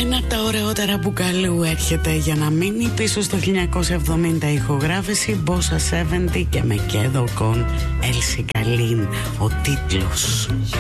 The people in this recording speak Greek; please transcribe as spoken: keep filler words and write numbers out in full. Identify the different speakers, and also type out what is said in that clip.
Speaker 1: Ένα από τα ωραιότερα μπουκαλού έρχεται για να μείνει πίσω στο χίλια εννιακόσια εβδομήντα, ηχογράφηση Bossa εβδομήντα και με Κέδο Κον Ελσικαλίν ο τίτλος.